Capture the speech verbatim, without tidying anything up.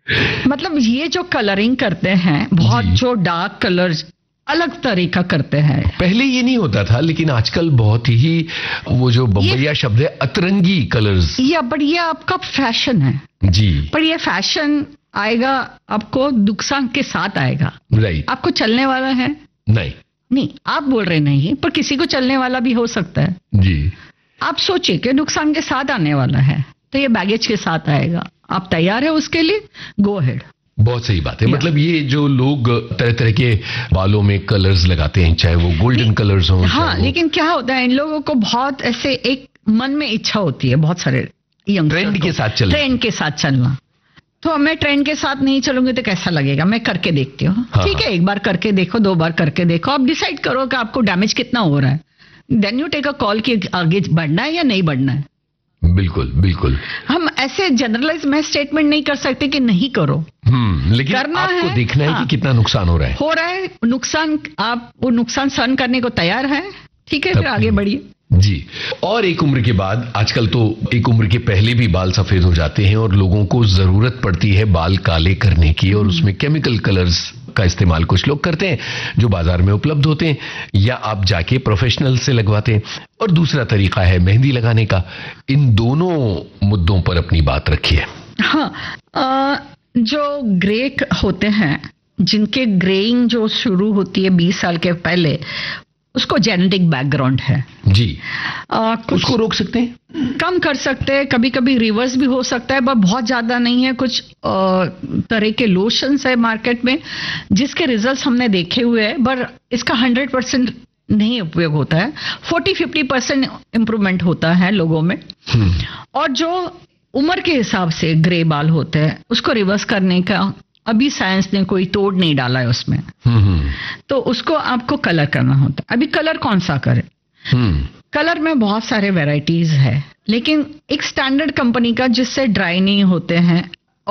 मतलब ये जो कलरिंग करते हैं बहुत, जो डार्क कलर्स अलग तरीका करते हैं। पहले ये नहीं होता था, लेकिन आजकल बहुत ही वो जो बम्बैया शब्द है अतरंगी कलर्स, ये बट ये आपका फैशन है जी, पर ये फैशन आएगा आपको नुकसान के साथ आएगा। राइट। आपको चलने वाला है नहीं नहीं, आप बोल रहे नहीं, पर किसी को चलने वाला भी हो सकता है जी। आप सोचिए कि नुकसान के साथ आने वाला है, तो ये बैगेज के साथ आएगा। आप तैयार है उसके लिए? Go ahead. बहुत सही बात है। मतलब ये जो लोग तरह तरह के बालों में कलर्स लगाते हैं, चाहे वो गोल्डन कलर्स हों, हाँ, लेकिन क्या होता है, इन लोगों को बहुत ऐसे एक मन में इच्छा होती है, बहुत सारे यंग ट्रेंड के साथ चलना, ट्रेंड के साथ चलना। तो मैं ट्रेंड के साथ नहीं चलूंगी तो कैसा लगेगा? मैं करके देखती हूँ। हाँ, ठीक है, एक बार करके देखो, दो बार करके देखो, आप डिसाइड करो कि आपको डैमेज कितना हो रहा है, then you take a call कि आगे बढ़ना है या नहीं बढ़ना है। बिल्कुल बिल्कुल। हम ऐसे जनरलाइज में स्टेटमेंट नहीं कर सकते कि नहीं करो, हम्म लेकिन करना आपको है, देखना है हाँ, कि कितना नुकसान हो रहा है। हो रहा है नुकसान, आप वो नुकसान सहन करने को तैयार है, ठीक है, फिर आगे बढ़िए जी। और एक उम्र के बाद, आजकल तो एक उम्र के पहले भी बाल सफेद हो जाते हैं और लोगों को जरूरत पड़ती है बाल काले करने की, और उसमें केमिकल कलर्स का इस्तेमाल कुछ लोग करते हैं जो बाजार में उपलब्ध होते हैं, या आप जाके प्रोफेशनल से लगवाते हैं, और दूसरा तरीका है मेहंदी लगाने का। इन दोनों मुद्दों पर अपनी बात रखिए। हाँ, आ, जो ग्रे होते हैं, जिनके ग्रेइंग जो शुरू होती है बीस साल के पहले, उसको जेनेटिक बैकग्राउंड है जी। आ, उसको रोक सकते हैं, कम कर सकते हैं, कभी कभी रिवर्स भी हो सकता है, पर बहुत ज्यादा नहीं है। कुछ आ, तरह के लोशंस है मार्केट में जिसके रिजल्ट्स हमने देखे हुए हैं, पर इसका हंड्रेड परसेंट नहीं उपयोग होता है। फोर्टी फिफ्टी परसेंट इम्प्रूवमेंट होता है लोगों में। और जो उम्र के हिसाब से ग्रे बाल होते हैं, उसको रिवर्स करने का अभी साइंस ने कोई तोड़ नहीं डाला है उसमें, तो उसको आपको कलर करना होता है। अभी कलर कौन सा करें? कलर में बहुत सारे वैरायटीज है, लेकिन एक स्टैंडर्ड कंपनी का जिससे ड्राई नहीं होते हैं,